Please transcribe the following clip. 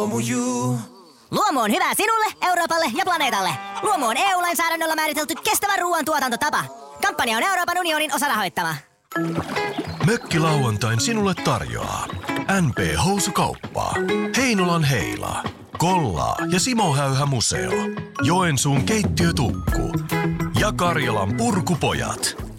Luomu. Luomu on hyvää sinulle, Euroopalle ja planeetalle. Luomu on EU-lainsäädännöllä määritelty kestävä ruoantuotantotapa. Kampanja on Euroopan unionin osarahoittama. Mökkilauantain sinulle tarjoaa NP-housukauppa, Heinolan Heila, Kollaa ja Simo Häyhä Museo, Joensuun keittiötukku ja Karjalan Purkupojat.